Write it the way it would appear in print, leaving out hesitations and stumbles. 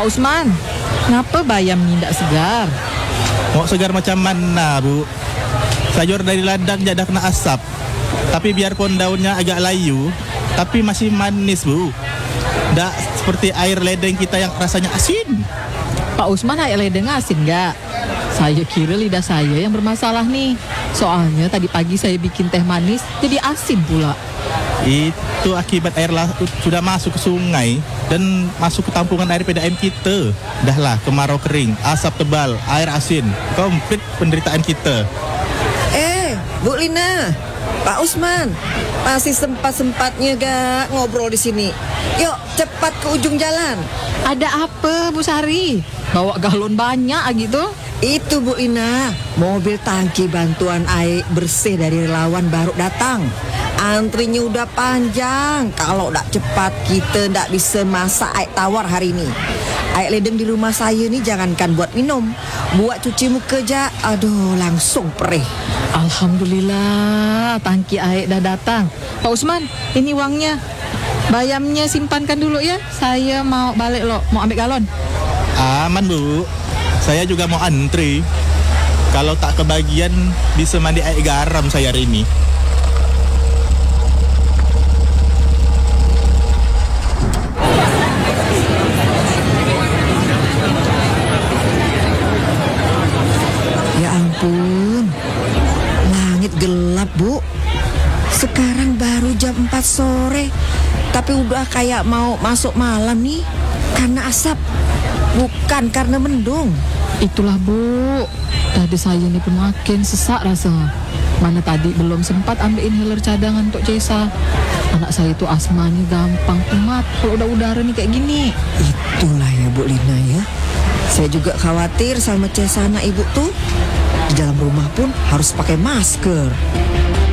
Pak Usman, ngapa bayam ni ndak segar? Mau segar macam mana, Bu? Sayur dari ladang jadi kena asap. Tapi biarpun daunnya agak layu, tapi masih manis, Bu. Ndak seperti air ledeng kita yang rasanya asin. Pak Usman, air ledeng asin nggak? Saya kira lidah saya yang bermasalah nih. Soalnya tadi pagi saya bikin teh manis jadi asin pula. Itu akibat air laut sudah masuk ke sungai dan masuk ke tampungan air PDAM kita. Dahlah kemarau kering, asap tebal, air asin. Komplit penderitaan kita. Bu Lina, Pak Usman, masih sempat-sempatnya gak ngobrol di sini? Yuk, cepat ke ujung jalan. Ada apa, Bu Sari? Bawa galon banyak gitu? Itu Bu Lina, mobil tangki bantuan air bersih dari relawan baru datang. Antrinya udah panjang. Kalau tak cepat kita tak bisa masak air tawar hari ini. Air ledeng di rumah saya ni jangankan buat minum, buat cuci muka je, aduh langsung perih. Alhamdulillah, tangki air dah datang. Pak Usman, ini uangnya. Bayamnya simpankan dulu ya. Saya mau balik loh, mau ambil galon. Aman, Bu. Saya juga mau antri. Kalau tak kebagian bisa mandi air garam saya hari ini. Ya ampun, langit gelap, Bu. Sekarang baru jam 4 sore, tapi udah kayak mau masuk malam nih. Karena asap, bukan karena mendung. Itulah Bu, tadi saya ini pun makin sesak rasa. Mana tadi belum sempat ambil inhaler cadangan untuk Cesa. Anak saya itu asmanya gampang kumat kalau udah udara nih kayak gini. Itulah ya Bu Lina ya. Saya juga khawatir sama Cesa anak ibu tuh. Di dalam rumah pun harus pakai masker.